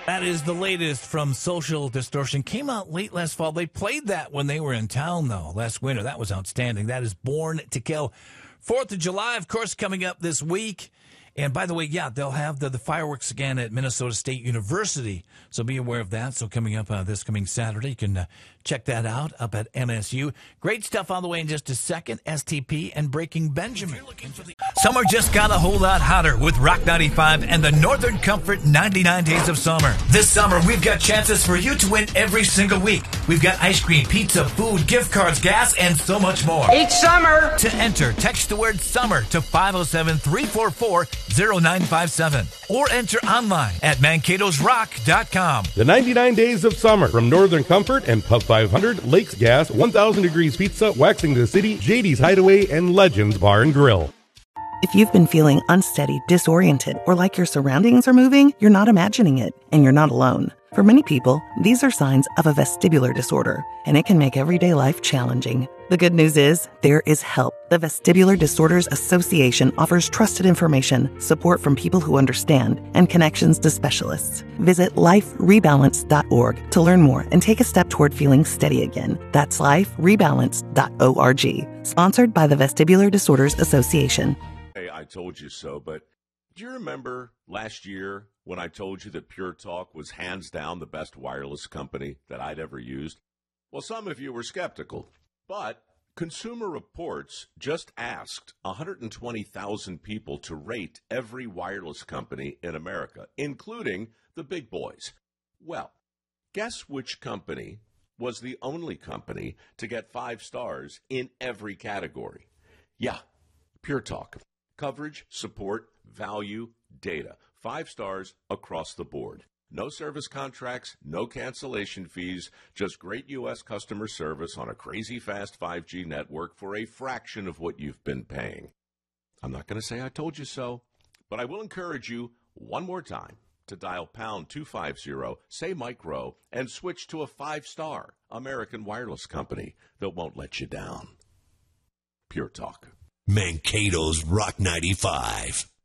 That is the latest from Social Distortion. Came out late last fall. They played that when they were in town, though, last winter. That was outstanding. That is Born to Kill. 4th of July, of course, coming up this week. And by the way, yeah, they'll have the fireworks again at Minnesota State University. So be aware of that. So coming up this coming Saturday, you can check that out up at MSU. Great stuff on the way in just a second. STP and Breaking Benjamin. Summer just got a whole lot hotter with Rock 95 and the Northern Comfort 99 Days of Summer. This summer, we've got chances for you to win every single week. We've got ice cream, pizza, food, gift cards, gas, and so much more. Each summer! To enter, text the word SUMMER to 507-344-0957 or enter online at mankatosrock.com. The 99 Days of Summer from Northern Comfort and Pub 500, Lakes Gas, 1000 Degrees Pizza, Waxing the City, JD's Hideaway, and Legends Bar and Grill. If you've been feeling unsteady, disoriented, or like your surroundings are moving, you're not imagining it, and you're not alone. For many people, these are signs of a vestibular disorder, and it can make everyday life challenging. The good news is, there is help. The Vestibular Disorders Association offers trusted information, support from people who understand, and connections to specialists. Visit liferebalance.org to learn more and take a step toward feeling steady again. That's liferebalance.org. Sponsored by the Vestibular Disorders Association. Hey, I told you so, but do you remember last year when I told you that Pure Talk was hands down the best wireless company that I'd ever used? Well, some of you were skeptical, but Consumer Reports just asked 120,000 people to rate every wireless company in America, including the big boys. Well, guess which company was the only company to get 5 stars in every category? Yeah, Pure Talk. Coverage, support, value, data. 5 stars across the board. No service contracts, no cancellation fees, just great U.S. customer service on a crazy fast 5G network for a fraction of what you've been paying. I'm not going to say I told you so, but I will encourage you one more time to dial pound 250, say Mike Rowe, and switch to a 5-star American wireless company that won't let you down. Pure Talk. Mankato's Rock 95.